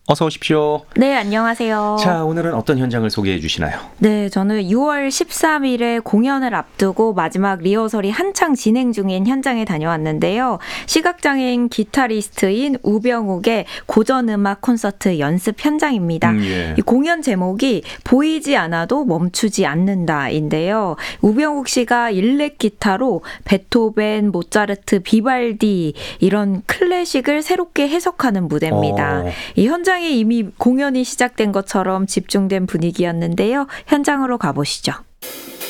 어서 오십시오. 네, 안녕하세요. 자, 오늘은 어떤 현장을 소개해 주시나요? 네, 저는 6월 13일에 공연을 앞두고 마지막 리허설이 한창 진행 중인 현장에 다녀왔는데요. 시각장애인 기타리스트인 우병욱의 고전음악 콘서트 연습 현장입니다. 예. 이 공연 제목이 보이지 않아도 멈추지 않는다인데요. 우병욱 씨가 일렉 기타로 베토벤, 모차르트, 비발디 이런 클래식을 새롭게 해석하는 무대입니다. 이 현장에 이미 공연이 시작된 것처럼 집중된 분위기였는데요. 현장으로 가보시죠.